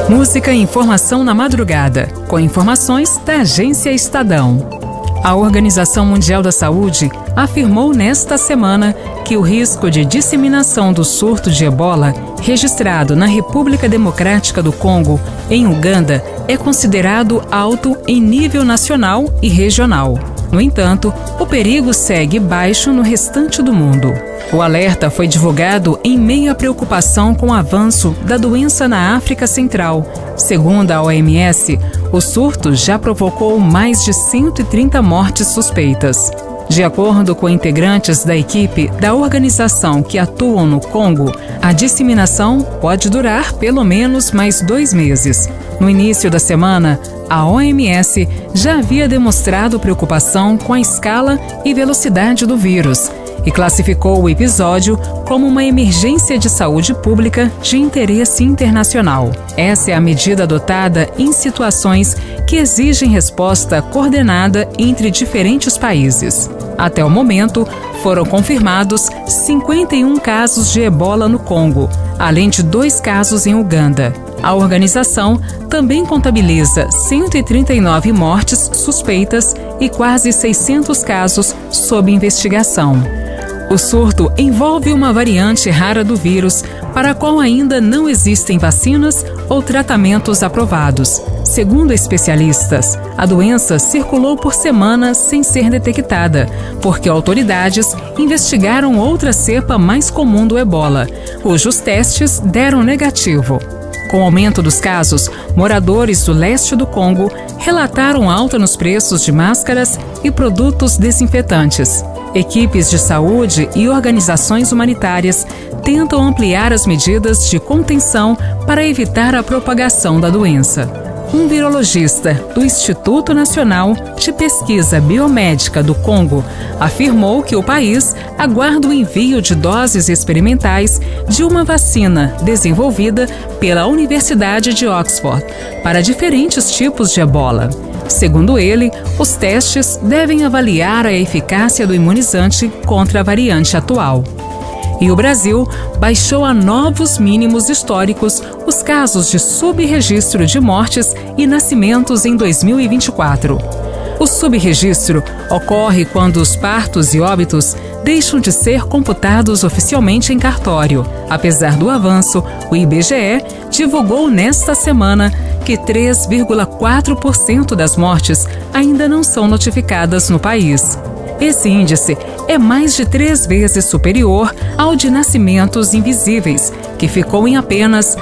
Música e informação na madrugada, com informações da Agência Estadão. A Organização Mundial da Saúde afirmou nesta semana que o risco de disseminação do surto de ebola registrado na República Democrática do Congo, em Uganda, é considerado alto em nível nacional e regional. No entanto, o perigo segue baixo no restante do mundo. O alerta foi divulgado em meio à preocupação com o avanço da doença na África Central. Segundo a OMS, o surto já provocou mais de 130 mortes suspeitas. De acordo com integrantes da equipe da organização que atuam no Congo, a disseminação pode durar pelo menos mais 2 meses. No início da semana, a OMS já havia demonstrado preocupação com a escala e velocidade do vírus e classificou o episódio como uma emergência de saúde pública de interesse internacional. Essa é a medida adotada em situações que exigem resposta coordenada entre diferentes países. Até o momento, foram confirmados 51 casos de ebola no Congo, além de 2 casos em Uganda. A organização também contabiliza 139 mortes suspeitas e quase 600 casos sob investigação. O surto envolve uma variante rara do vírus, para a qual ainda não existem vacinas ou tratamentos aprovados. Segundo especialistas, a doença circulou por semanas sem ser detectada, porque autoridades investigaram outra cepa mais comum do ebola, cujos testes deram negativo. Com o aumento dos casos, moradores do leste do Congo relataram alta nos preços de máscaras e produtos desinfetantes. Equipes de saúde e organizações humanitárias tentam ampliar as medidas de contenção para evitar a propagação da doença. Um virologista do Instituto Nacional de Pesquisa Biomédica do Congo afirmou que o país aguarda o envio de doses experimentais de uma vacina desenvolvida pela Universidade de Oxford para diferentes tipos de ebola. Segundo ele, os testes devem avaliar a eficácia do imunizante contra a variante atual. E o Brasil baixou a novos mínimos históricos os casos de subregistro de mortes e nascimentos em 2024. O subregistro ocorre quando os partos e óbitos deixam de ser computados oficialmente em cartório. Apesar do avanço, o IBGE divulgou nesta semana que 3,4% das mortes ainda não são notificadas no país. Esse índice é mais de 3 vezes superior ao de nascimentos invisíveis, que ficou em apenas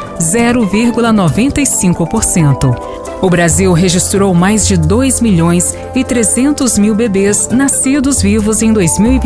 0,95%. O Brasil registrou mais de 2.300.000 bebês nascidos vivos em 2020.